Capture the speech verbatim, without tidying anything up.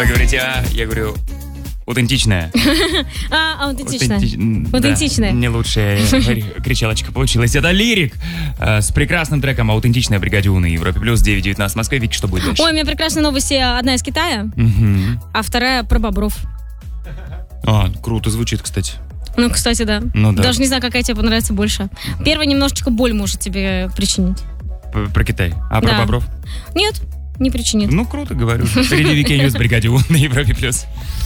Вы говорите, а, я говорю, аутентичная. А, аутентичная. Аутентичная. Не лучшая кричалочка получилась. Это Лирик с прекрасным треком «Аутентичная» в «Бригаде У» на Европе плюс девять девятнадцать в Москве. Вики, что будет дальше? Ой, у меня прекрасная новость. Одна из Китая, а вторая про бобров. А, круто звучит, кстати. Ну, кстати, да. Ну, да. Даже не знаю, какая тебе понравится больше. Первая немножечко боль может тебе причинить. Про Китай. А про да. бобров? Нет, не причинит. Ну, круто, говорю. Впереди Weekend News в «Бригаде У» на Европе плюс.